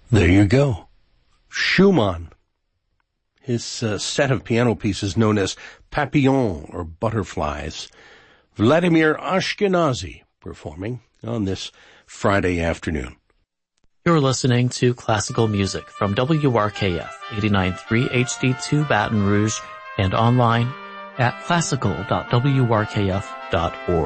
There you go. Schumann. His set of piano pieces known as Papillons or Butterflies. Vladimir Ashkenazy performing on this Friday afternoon. You're listening to classical music from WRKF 89.3 HD2 Baton Rouge and online at classical.wrkf.org.